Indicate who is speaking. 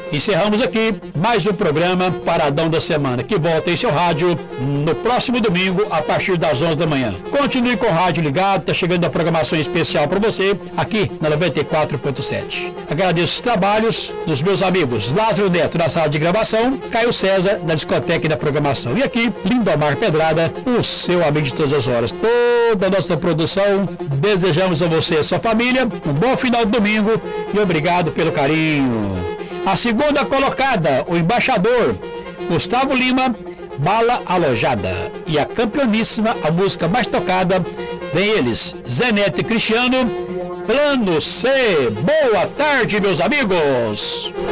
Speaker 1: Encerramos aqui mais um programa Paradão da Semana, que volta em seu rádio no próximo domingo, a partir das 11 da manhã. Continue com o rádio ligado, está chegando a programação especial para você, aqui na 94.7. Agradeço os trabalhos dos meus amigos Lázaro Neto na sala de gravação, Caio César na discoteca e da programação. E aqui, Lindomar Pedrada, o seu amigo de todas as horas. Toda a nossa produção, desejamos a você e a sua família um bom final de domingo e obrigado pelo carinho. A segunda colocada, o embaixador Gustavo Lima, Bala Alojada. E a campeoníssima, a música mais tocada, vem eles, Zé Neto e Cristiano, Plano C. Boa tarde, meus amigos!